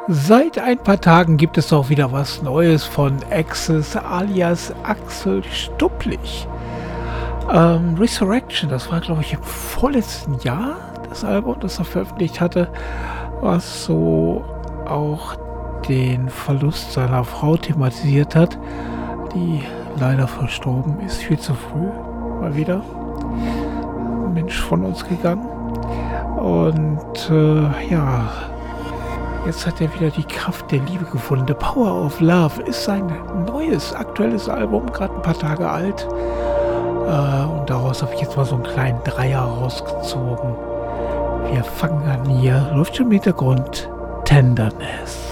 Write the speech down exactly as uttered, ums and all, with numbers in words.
Seit ein paar Tagen gibt es auch wieder was Neues von Axis alias Axel Stupplich. Ähm, Resurrection, das war glaube ich im vorletzten Jahr das Album, das er veröffentlicht hatte, was so auch den Verlust seiner Frau thematisiert hat, die leider verstorben ist, viel zu früh, mal wieder. Ein Mensch von uns gegangen. Und äh, ja, jetzt hat er wieder die Kraft der Liebe gefunden. The Power of Love ist sein neues, aktuelles Album, gerade ein paar Tage alt. Äh, und daraus habe ich jetzt mal so einen kleinen Dreier rausgezogen. Wir fangen an hier, läuft schon im Hintergrund, Tenderness.